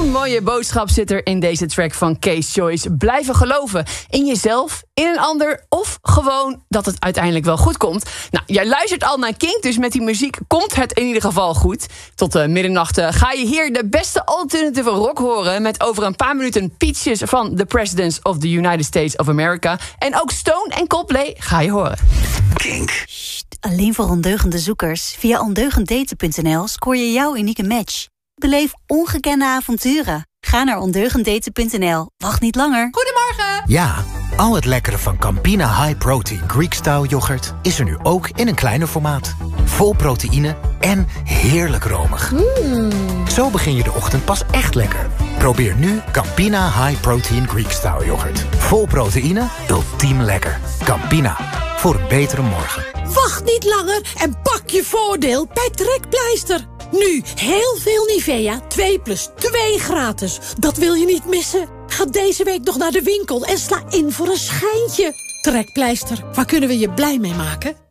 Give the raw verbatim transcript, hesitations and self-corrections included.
Zo'n mooie boodschap zit er in deze track van Kees Joyce. Blijven geloven in jezelf, in een ander of gewoon dat het uiteindelijk wel goed komt. Nou, jij luistert al naar Kink, dus met die muziek komt het in ieder geval goed. Tot uh, middernacht uh, ga je hier de beste alternatieve rock horen met over een paar minuten Peaches van The Presidents of the United States of America. En ook Stone en Coldplay ga je horen. Kink. Sst, alleen voor ondeugende zoekers. Via ondeugenddaten punt n l scoor je jouw unieke match. Beleef ongekende avonturen. Ga naar ondeugenddaten punt n l. Wacht niet langer. Goedemorgen. Ja, al het lekkere van Campina High Protein Greek Style yoghurt is er nu ook in een kleiner formaat. Vol proteïne en heerlijk romig. Mm. Zo begin je de ochtend pas echt lekker. Probeer nu Campina High Protein Greek Style yoghurt. Vol proteïne, ultiem lekker. Campina, voor een betere morgen. Wacht niet langer en pak je voordeel bij Trekpleister. Nu heel veel Nivea, twee plus twee gratis. Dat wil je niet missen. Ga deze week nog naar de winkel en sla in voor een schijntje. Trekpleister, waar kunnen we je blij mee maken?